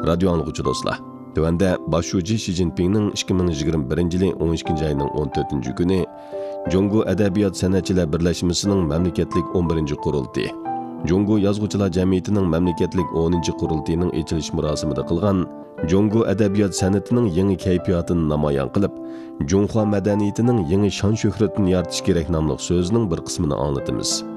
Radio anlıqçı dostlar. Tövəndə başçı Xi Jinpingning 2021-yili 12 ayının 14 günü Jungo Adabiyot San'atçılar Birleşmesining mamlakatlik 11 qurultayı, Jungo Yazğıçılar Jamiyatining mamlakatlik 10 qurultayining ochilish marosimida qilgan Jungo Adabiyot san'atining yangi kayfiyatini namoyon qilib, Junxo madaniyatining yangi shon-shuhratini yaratish kerak nomli so'zning bir qismini anglatamiz.